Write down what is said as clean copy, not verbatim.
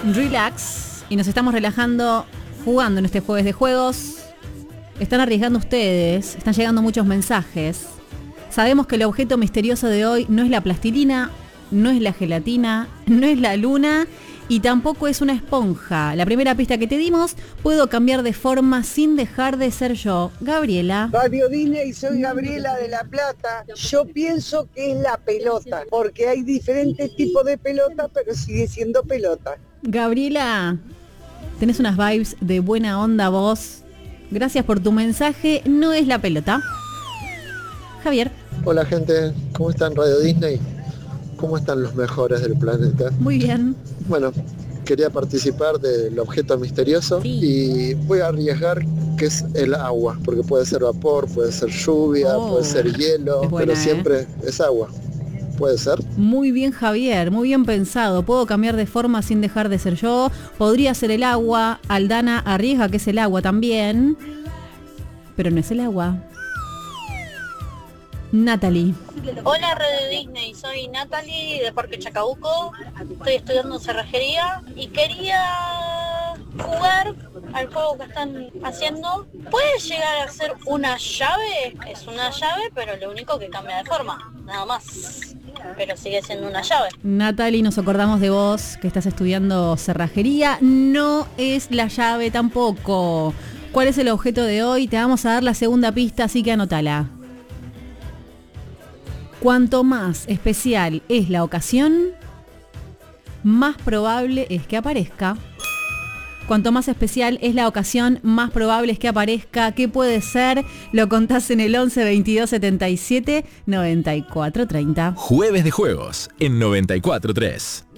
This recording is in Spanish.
relax y nos estamos relajando jugando en este jueves de juegos. Están arriesgando ustedes, están llegando muchos mensajes. Sabemos que el objeto misterioso de hoy no es la plastilina, no es la gelatina, no es la luna y tampoco es una esponja. La primera pista que te dimos, puedo cambiar de forma sin dejar de ser yo. Gabriela. Radio Disney, soy Gabriela de La Plata. Yo pienso que es la pelota, porque hay diferentes tipos de pelota, pero sigue siendo pelota. Gabriela, tenés unas vibes de buena onda vos. Gracias por tu mensaje, no es la pelota. Javier. Hola gente, ¿cómo están Radio Disney? ¿Cómo están los mejores del planeta? Muy bien. Bueno, quería participar del objeto misterioso y voy a arriesgar que es el agua, porque puede ser vapor, puede ser lluvia, puede ser hielo, buena, pero siempre es agua. ¿Puede ser? Muy bien, Javier, muy bien pensado. Puedo cambiar de forma sin dejar de ser yo. Podría ser el agua. Aldana arriesga que es el agua también, pero no es el agua. Natalie. Hola Radio Disney, soy Natalie de Parque Chacabuco, estoy estudiando cerrajería y quería jugar al juego que están haciendo. ¿Puede llegar a ser una llave? Es una llave, pero lo único que cambia de forma, nada más. Pero sigue siendo una llave. Natalie, nos acordamos de vos que estás estudiando cerrajería. No es la llave tampoco. ¿Cuál es el objeto de hoy? Te vamos a dar la segunda pista, así que anótala. Cuanto más especial es la ocasión, más probable es que aparezca. Cuanto más especial es la ocasión, más probable es que aparezca. ¿Qué puede ser? Lo contás en el 11 22 77 94 30. Jueves de Juegos en 94.3.